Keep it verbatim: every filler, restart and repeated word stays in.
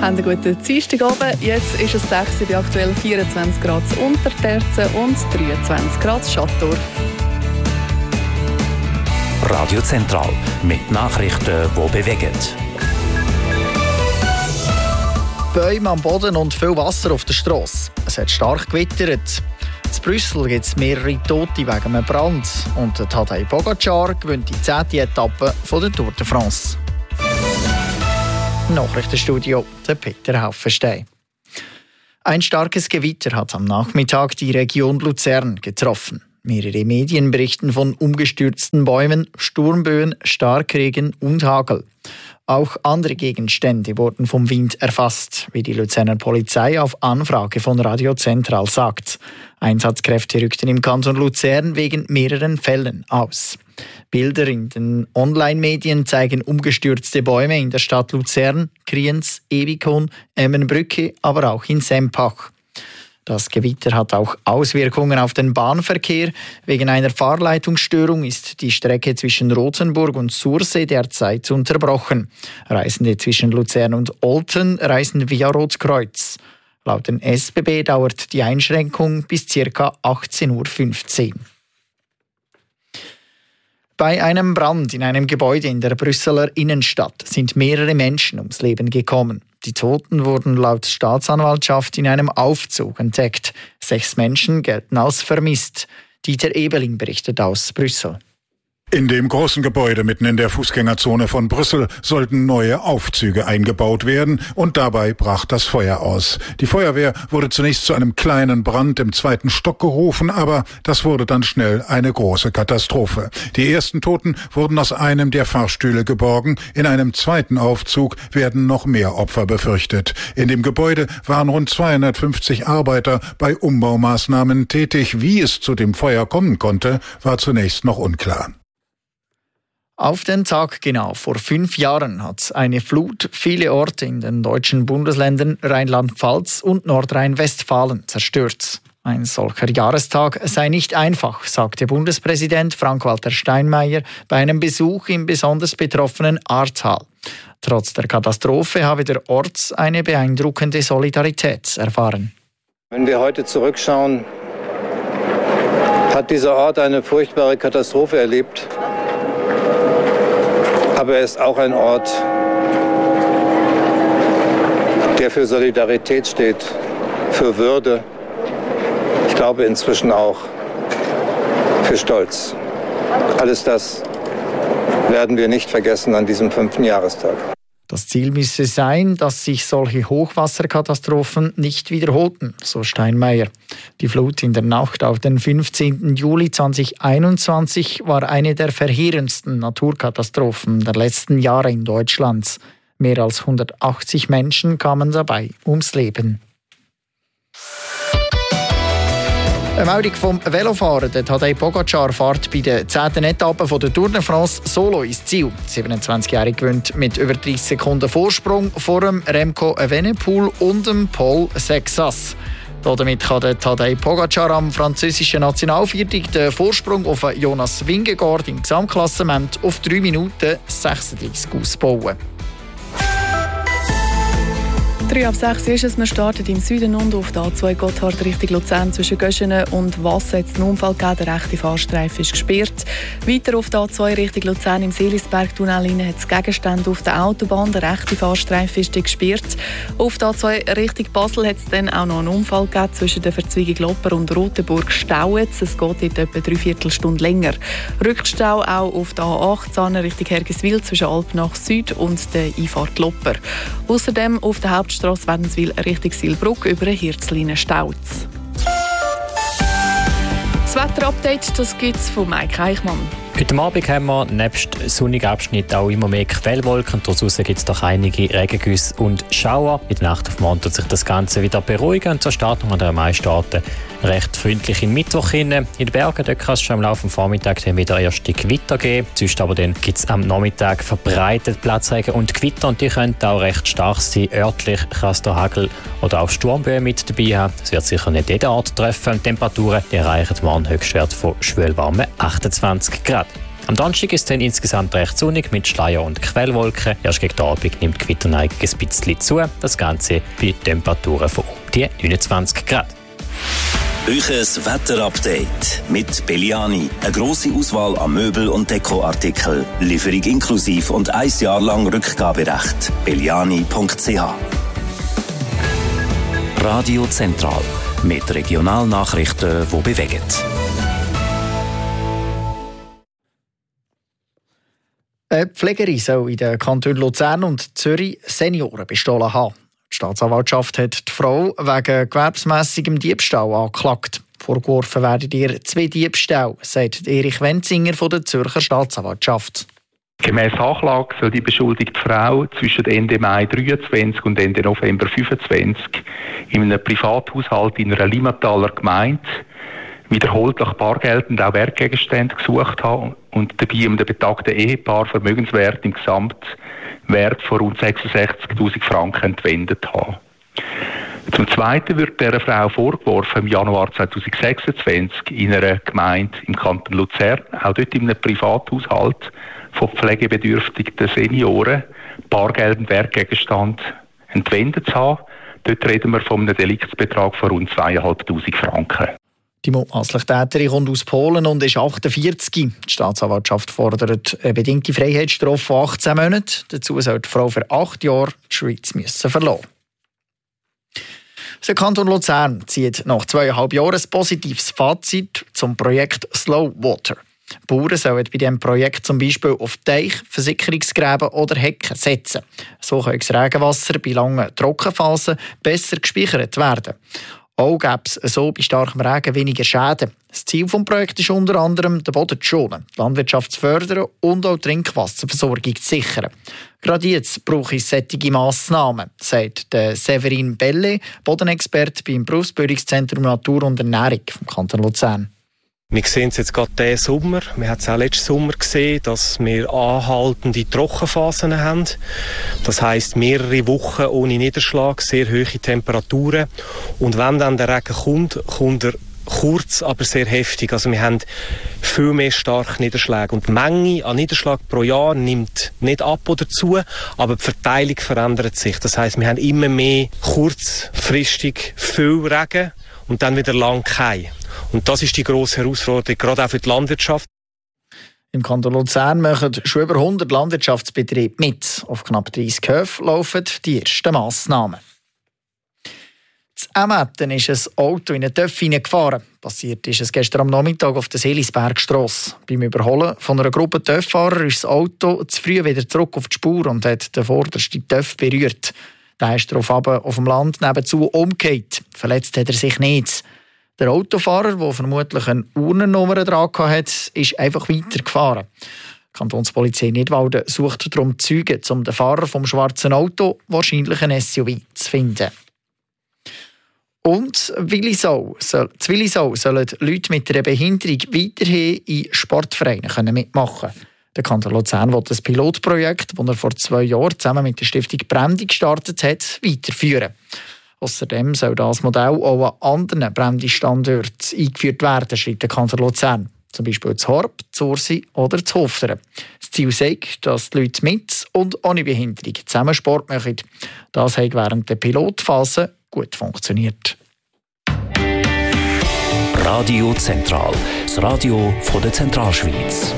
Haben einen guten Dienstagabend. Jetzt ist es sechs Uhr, bei aktuell vierundzwanzig Grad Unterterzen und dreiundzwanzig Grad Schattdorf. Radio Zentral mit Nachrichten, die bewegen. Bäume am Boden und viel Wasser auf der Strasse. Es hat stark gewittert. In Brüssel gibt es mehrere Tote wegen einem Brand. Und Tadej Pogacar gewinnt die zehnte Etappe von der Tour de France. Nachrichtenstudio, der Peter Haufenstein. Ein starkes Gewitter hat am Nachmittag die Region Luzern getroffen. Mehrere Medien berichten von umgestürzten Bäumen, Sturmböen, Starkregen und Hagel. Auch andere Gegenstände wurden vom Wind erfasst, wie die Luzerner Polizei auf Anfrage von Radio Zentral sagt. Einsatzkräfte rückten im Kanton Luzern wegen mehreren Fällen aus. Bilder in den Online-Medien zeigen umgestürzte Bäume in der Stadt Luzern, Kriens, Ebikon, Emmenbrücke, aber auch in Sempach. Das Gewitter hat auch Auswirkungen auf den Bahnverkehr. Wegen einer Fahrleitungsstörung ist die Strecke zwischen Rothenburg und Sursee derzeit unterbrochen. Reisende zwischen Luzern und Olten reisen via Rotkreuz. Laut dem S B B dauert die Einschränkung bis ca. achtzehn Uhr fünfzehn. Bei einem Brand in einem Gebäude in der Brüsseler Innenstadt sind mehrere Menschen ums Leben gekommen. Die Toten wurden laut Staatsanwaltschaft in einem Aufzug entdeckt. Sechs Menschen gelten als vermisst. Dieter Ebeling berichtet aus Brüssel. In dem großen Gebäude mitten in der Fußgängerzone von Brüssel sollten neue Aufzüge eingebaut werden und dabei brach das Feuer aus. Die Feuerwehr wurde zunächst zu einem kleinen Brand im zweiten Stock gerufen, aber das wurde dann schnell eine große Katastrophe. Die ersten Toten wurden aus einem der Fahrstühle geborgen. In einem zweiten Aufzug werden noch mehr Opfer befürchtet. In dem Gebäude waren rund zweihundertfünfzig Arbeiter bei Umbaumaßnahmen tätig. Wie es zu dem Feuer kommen konnte, war zunächst noch unklar. Auf den Tag genau vor fünf Jahren hat eine Flut viele Orte in den deutschen Bundesländern Rheinland-Pfalz und Nordrhein-Westfalen zerstört. Ein solcher Jahrestag sei nicht einfach, sagte Bundespräsident Frank-Walter Steinmeier bei einem Besuch im besonders betroffenen Ahrtal. Trotz der Katastrophe habe der Ort eine beeindruckende Solidarität erfahren. Wenn wir heute zurückschauen, hat dieser Ort eine furchtbare Katastrophe erlebt. Aber er ist auch ein Ort, der für Solidarität steht, für Würde. Ich glaube inzwischen auch für Stolz. Alles das werden wir nicht vergessen an diesem fünften Jahrestag. Das Ziel müsse sein, dass sich solche Hochwasserkatastrophen nicht wiederholten, so Steinmeier. Die Flut in der Nacht auf den fünfzehnten Juli zweitausendeinundzwanzig war eine der verheerendsten Naturkatastrophen der letzten Jahre in Deutschland. Mehr als hundertachtzig Menschen kamen dabei ums Leben. Eine Meldung vom Velofahrer. Der Tadej Pogacar fährt bei der zehnten Etappe von der Tour de France solo ins Ziel. Der siebenundzwanzigjährige gewinnt mit über dreißig Sekunden Vorsprung vor dem Remco Evenepoel und dem Paul Sexas. Damit kann der Tadej Pogacar am französischen Nationalviertel den Vorsprung auf Jonas Vingegaard im Gesamtklassement auf drei Minuten sechsunddreißig ausbauen. drei ab sechs ist es. Wir starten im Süden und auf der A zwei Gotthard Richtung Luzern zwischen Göschenen und Wassen hat es einen Unfall gegeben. Der rechte Fahrstreifen ist gesperrt. Weiter auf der A zwei Richtung Luzern im Seelisbergtunnel hat es Gegenstände auf der Autobahn. Der rechte Fahrstreifen ist gesperrt. Auf der A zwei Richtung Basel hat es dann auch noch einen Unfall gegeben zwischen der Verzweigung Lopper und Rotenburg-Stauetz. Es geht dort etwa drei Viertelstunde länger. Rückstau auch auf der A achtzehn Richtung Hergiswil zwischen Alpnach Süd und der Einfahrt Lopper. Außerdem auf der Hauptstrasse Wädenswil Richtung Silbruck über den Hirzlinen-Stauz. Das Wetterupdate, das gibt es von Mike Eichmann. Heute Abend haben wir nebst sonnigen Abschnitten auch immer mehr Quellwolken. Daraus gibt es doch einige Regengüsse und Schauer. In der Nacht auf morgen wird sich das Ganze wieder beruhigen und zur Startung an den meisten Orten recht freundlich in Mittwoch hin. In den Bergen dort kann es schon am Laufe des Vormittags dann wieder erste Gewitter geben. Sonst aber dann gibt es am Nachmittag verbreitet Platzregen und Gewitter und die können auch recht stark sein. Örtlich kann es da Hagel oder auch Sturmböen mit dabei haben. Das wird sicher nicht jeden Ort treffen. Die Temperaturen die erreichen morgen Höchstwert von schwülwarmen achtundzwanzig Grad. Am Donnerstag ist es dann insgesamt recht sonnig mit Schleier und Quellwolken. Erst gegen den Abend nimmt die Gewitterneigung ein bisschen zu. Das Ganze bei Temperaturen von um die neunundzwanzig Grad. Euches Wetterupdate mit Belliani. Eine grosse Auswahl an Möbel- und Dekoartikeln. Lieferung inklusiv und ein Jahr lang Rückgaberecht. belliani punkt c h. Radio Zentral mit Regionalnachrichten, die bewegen. Eine Pflegerin soll in den Kantonen Luzern und Zürich Senioren bestohlen haben. Die Staatsanwaltschaft hat die Frau wegen gewerbsmässigem Diebstahl angeklagt. Vorgeworfen werden ihr zwei Diebstähle, sagt Erich Wenzinger von der Zürcher Staatsanwaltschaft. Gemäss Anklage soll die beschuldigte Frau zwischen Ende Mai dreiundzwanzig und Ende November fünfundzwanzig in einem Privathaushalt in einer Limmataler Gemeinde wiederholt nach Bargeld und auch Wertgegenständen gesucht haben und dabei um den betagten Ehepaar Vermögenswert im Gesamtwert von rund sechsundsechzigtausend Franken entwendet haben. Zum Zweiten wird dieser Frau vorgeworfen, im Januar zweitausendsechsundzwanzig in einer Gemeinde im Kanton Luzern, auch dort in einem Privathaushalt von pflegebedürftigen Senioren, Bargeld und Wertgegenstand entwendet zu haben. Dort reden wir von einem Deliktsbetrag von rund zweitausendfünfhundert Franken. Die mutmaßliche Täterin kommt aus Polen und ist achtundvierzig. Die Staatsanwaltschaft fordert eine bedingte Freiheitsstrafe von achtzehn Monaten. Dazu soll die Frau für acht Jahre die Schweiz müssen verlassen. Der Kanton Luzern zieht nach zweieinhalb Jahren ein positives Fazit zum Projekt Slow Water. Die Bauern sollen bei diesem Projekt zum Beispiel auf Teich, Versickerungsgräben oder Hecken setzen. So kann das Regenwasser bei langen Trockenphasen besser gespeichert werden. Auch gäbe es so bei starkem Regen weniger Schäden. Das Ziel des Projekts ist unter anderem, den Boden zu schonen, die Landwirtschaft zu fördern und auch die Trinkwasserversorgung zu sichern. Gerade jetzt brauche ich solche Massnahmen, sagt Severin Belle, Bodenexperte beim Berufsbildungszentrum Natur und Ernährung vom Kanton Luzern. Wir sehen es jetzt gerade diesen Sommer. Wir haben es auch letzten Sommer gesehen, dass wir anhaltende Trockenphasen haben. Das heisst, mehrere Wochen ohne Niederschlag, sehr hohe Temperaturen. Und wenn dann der Regen kommt, kommt er kurz, aber sehr heftig. Also wir haben viel mehr starke Niederschläge. Und die Menge an Niederschlag pro Jahr nimmt nicht ab oder zu, aber die Verteilung verändert sich. Das heisst, wir haben immer mehr kurzfristig viel Regen und dann wieder lang kein. Und das ist die grosse Herausforderung, gerade auch für die Landwirtschaft. Im Kanton Luzern machen schon über hundert Landwirtschaftsbetriebe mit. Auf knapp dreissig Höfen laufen die ersten Massnahmen. In Emmetten ist ein Auto in einen Töff hineingefahren. Passiert ist es gestern am Nachmittag auf der Seelisbergstrasse. Beim Überholen von einer Gruppe Töfffahrer ist das Auto zu früh wieder zurück auf die Spur und hat den vordersten Töff berührt. Der ist daraufhin auf dem Land nebenzu umgekehrt. Verletzt hat er sich nicht. Der Autofahrer, der vermutlich eine Urnennummer dran hatte, ist einfach weitergefahren. Die Kantonspolizei Nidwalden sucht darum Zeugen, um den Fahrer vom schwarzen Auto, wahrscheinlich ein S U V, zu finden. Und Willisau, soll, in Willisau sollen Leute mit einer Behinderung weiterhin in Sportvereinen mitmachen können. Der Kanton Luzern will das Pilotprojekt, das er vor zwei Jahren zusammen mit der Stiftung Brendi gestartet hat, weiterführen. Außerdem soll das Modell auch an anderen Brendi-Standorten eingeführt werden, schreibt der Kanton Luzern. Zum Beispiel zu Horb, zu Ursi oder zu Hofteren. Das Ziel sagt, dass die Leute mit und ohne Behinderung zusammen Sport machen. Das hat während der Pilotphase gut funktioniert. Radio Zentral, das Radio von der Zentralschweiz.